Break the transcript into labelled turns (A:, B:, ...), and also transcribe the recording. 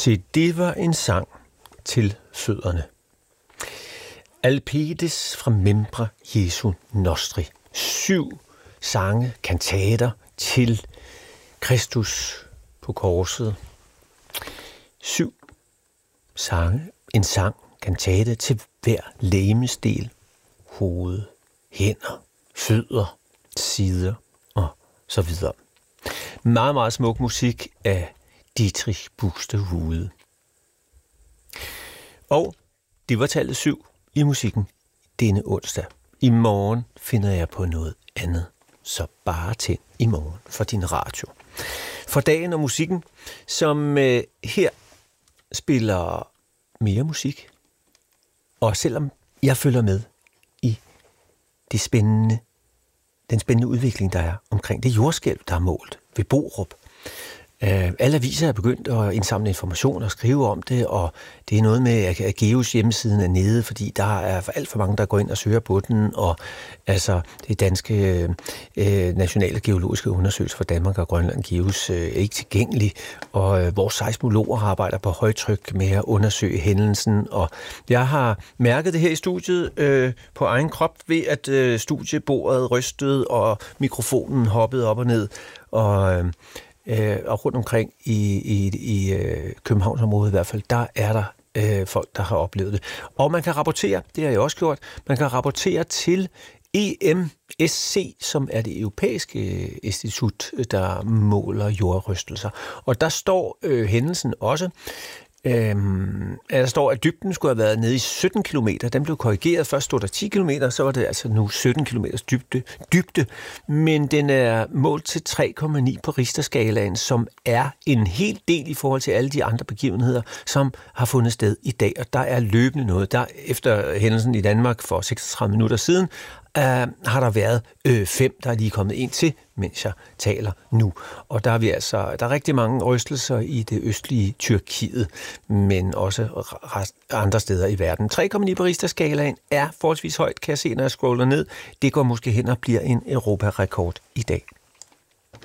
A: Se, det var en sang til fødderne. Alpedes fra membra Jesu nostri. 7 sange, kantater til Kristus på korset. 7 sange, en sang, kantate til hver legemsdel. Hoved, hænder, fødder, sider og så videre. Meget, meget smuk musik af Dietrich Buxtehude. Og det var tallet 7 i musikken denne onsdag. I morgen finder jeg på noget andet. Så bare tænd i morgen for din radio. For dagen og musikken, som her spiller mere musik. Og selvom jeg følger med i den spændende udvikling, der er omkring det jordskælv, der er målt ved Borup. Alle aviser er begyndt at indsamle information og skrive om det, og det er noget med, at Geos hjemmesiden er nede, fordi der er alt for mange, der går ind og søger på den, og altså det danske nationale geologiske undersøgelse for Danmark og Grønland, Geos, er ikke tilgængelig, og vores seismologer arbejder på højtryk med at undersøge hændelsen, og jeg har mærket det her i studiet på egen krop ved, at studiebordet rystede, og mikrofonen hoppede op og ned, og rundt omkring i Københavnsområdet i hvert fald, der er der folk, der har oplevet det. Og man kan rapportere, det har jeg også gjort, man kan rapportere til EMSC, som er det europæiske institut, der måler jordrystelser. Og der står hændelsen også. Der står, at dybden skulle have været nede i 17 km. Den blev korrigeret. Først stod der 10 km, så var det altså nu 17 km dybde. Men den er målt til 3,9 på Richterskalaen, som er en hel del i forhold til alle de andre begivenheder, som har fundet sted i dag. Og der er løbende noget. Der efter hændelsen i Danmark for 36 minutter siden, har der været 5, der er lige kommet en til, mens jeg taler nu. Og der er der er rigtig mange rystelser i det østlige Tyrkiet, men også andre steder i verden. 3,9 på Richterskalaen er forholdsvis højt, kan jeg se, når jeg scroller ned. Det går måske hen og bliver en Europarekord i dag.